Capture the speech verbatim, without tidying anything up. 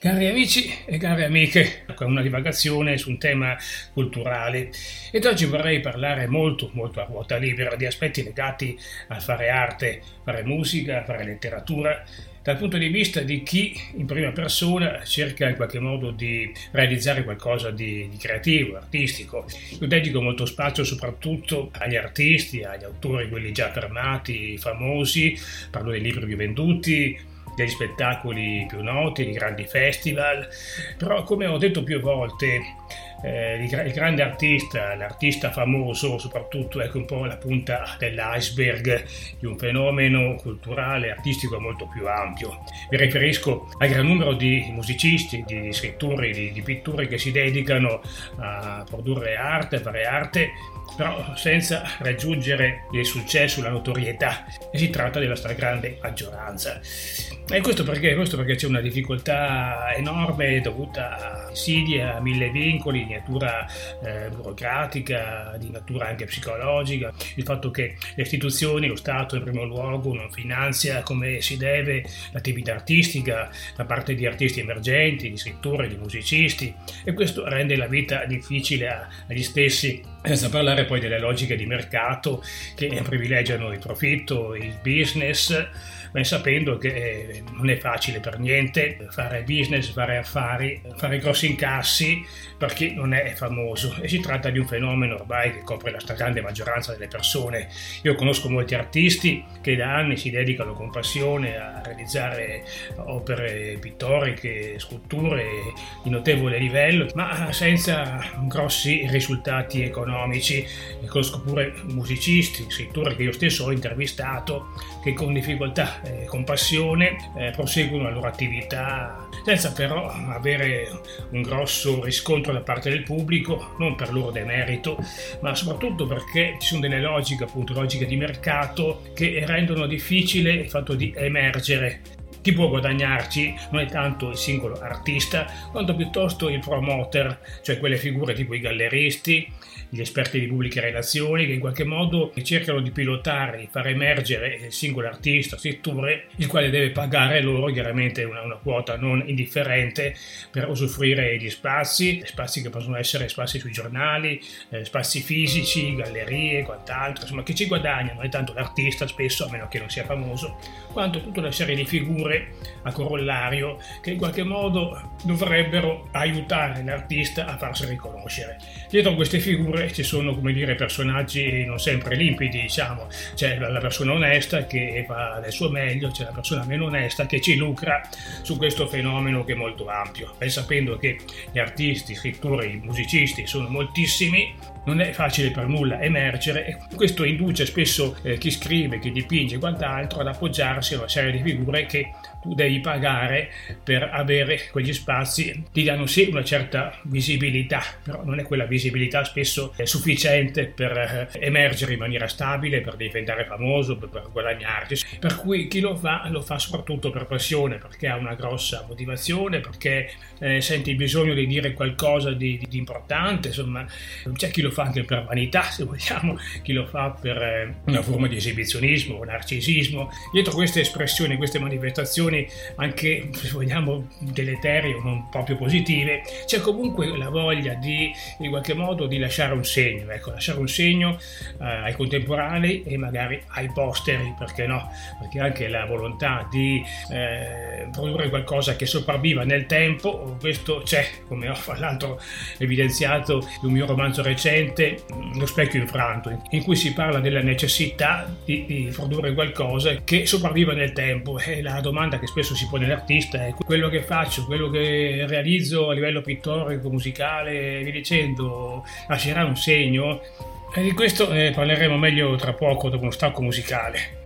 Cari amici e care amiche, con una divagazione su un tema culturale. Ed oggi vorrei parlare molto, molto a ruota libera di aspetti legati a fare arte, fare musica, fare letteratura, dal punto di vista di chi in prima persona cerca in qualche modo di realizzare qualcosa di, di creativo, artistico. Io dedico molto spazio soprattutto agli artisti, agli autori, quelli già affermati, famosi, parlo dei libri più venduti, degli spettacoli più noti, di grandi festival, però come ho detto più volte, eh, il, il grande artista, l'artista famoso soprattutto, ecco un po' la punta dell'iceberg di un fenomeno culturale, artistico molto più ampio. Mi riferisco al gran numero di musicisti, di scrittori, di, di pittori che si dedicano a produrre arte, a fare arte, però senza raggiungere il successo, la notorietà, e si tratta della stragrande maggioranza. E questo perché? Questo perché c'è una difficoltà enorme dovuta a insidie, a mille vincoli di natura eh, burocratica, di natura anche psicologica, il fatto che le istituzioni, lo Stato in primo luogo, non finanzia come si deve l'attività artistica da parte di artisti emergenti, di scrittori, di musicisti, e questo rende la vita difficile a, agli stessi, senza parlare poi delle logiche di mercato che privilegiano il profitto, il business, ben sapendo che non è facile per niente fare business, fare affari, fare grossi incassi per chi non è famoso, e si tratta di un fenomeno ormai che copre la stragrande maggioranza delle persone. Io conosco molti artisti che da anni si dedicano con passione a realizzare opere pittoriche, sculture di notevole livello, ma senza grossi risultati economici. E conosco pure musicisti, scrittori che io stesso ho intervistato, che con difficoltà e con passione eh, proseguono la loro attività senza però avere un grosso riscontro da parte del pubblico, non per loro demerito, ma soprattutto perché ci sono delle logiche, appunto logiche di mercato, che rendono difficile il fatto di emergere. Chi può guadagnarci non è tanto il singolo artista, quanto piuttosto il promoter, cioè quelle figure tipo i galleristi, gli esperti di pubbliche relazioni, che in qualche modo cercano di pilotare, di far emergere il singolo artista, scrittore, il quale deve pagare loro chiaramente una, una quota non indifferente per usufruire di spazi, spazi che possono essere spazi sui giornali, eh, spazi fisici, gallerie, quant'altro. Insomma, chi ci guadagna non è tanto l'artista spesso, a meno che non sia famoso, quanto tutta una serie di figure a corollario che in qualche modo dovrebbero aiutare l'artista a farsi riconoscere. Dietro queste figure ci sono, come dire, personaggi non sempre limpidi, diciamo. C'è la persona onesta che fa del suo meglio, c'è la persona meno onesta che ci lucra su questo fenomeno che è molto ampio. Ben sapendo che gli artisti, scrittori, musicisti sono moltissimi, non è facile per nulla emergere, e questo induce spesso eh, chi scrive, chi dipinge e quant'altro ad appoggiarsi a una serie di figure che tu devi pagare per avere quegli spazi. Ti danno sì una certa visibilità, però non è quella visibilità spesso sufficiente per eh, emergere in maniera stabile, per diventare famoso, per, per guadagnarci. Per cui chi lo fa, lo fa soprattutto per passione, perché ha una grossa motivazione, perché eh, sente il bisogno di dire qualcosa di, di, di importante. Insomma, c'è chi lo fa anche per vanità, se vogliamo, chi lo fa per eh, una forma di esibizionismo, narcisismo. Dietro queste espressioni, queste manifestazioni, anche se vogliamo deleterie o non proprio positive, c'è comunque la voglia di in qualche modo di lasciare un segno, ecco, lasciare un segno eh, ai contemporanei e magari ai posteri, perché no? Perché anche la volontà di eh, produrre qualcosa che sopravviva nel tempo, questo c'è, come ho fra l'altro evidenziato in un mio romanzo recente, Lo specchio infranto, in cui si parla della necessità di, di produrre qualcosa che sopravviva nel tempo. E la domanda che spesso si pone l'artista è: quello che faccio, quello che realizzo a livello pittorico, musicale e via dicendo, lascerà un segno? E di questo ne parleremo meglio tra poco dopo uno stacco musicale.